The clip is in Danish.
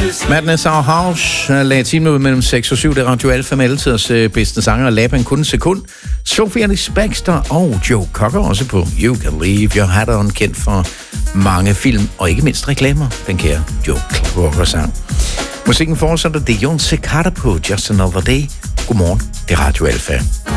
Madness Our House lagde timen ud mellem 6 og 7. Det er Radio Alfa med altiders bedste sanger. Laban kun en sekund. Sophie Ellis Baxter og Joe Cocker også på You Can Leave Your Hat On, kendt for mange film og ikke mindst reklamer. Den kære Joe Cocker sang. Musikken fortsætter. Det er Jon Secada på Just Another Day. Godmorgen. Det er Radio Alfa.